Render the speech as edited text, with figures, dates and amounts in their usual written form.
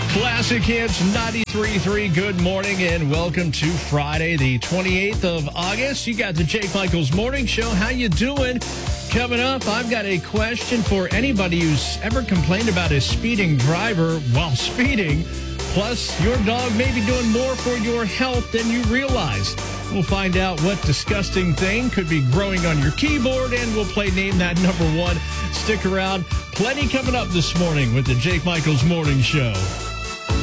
Classic Hits 93.3. Good morning and welcome to Friday, the 28th of August. You got the Jake Michaels Morning Show. How you doing? Coming up, I've got a question for anybody who's ever complained about a speeding driver while speeding. Plus, your dog may be doing more for your health than you realize. We'll find out what disgusting thing could be growing on your keyboard, and we'll play Name That Number One. Stick around. Plenty coming up this morning with the Jake Michaels Morning Show.